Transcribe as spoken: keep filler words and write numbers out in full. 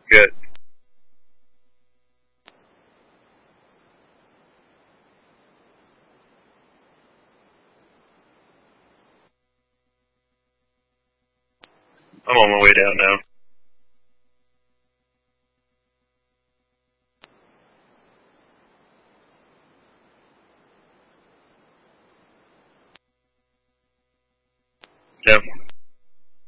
Good. I'm on my way down now. Yeah.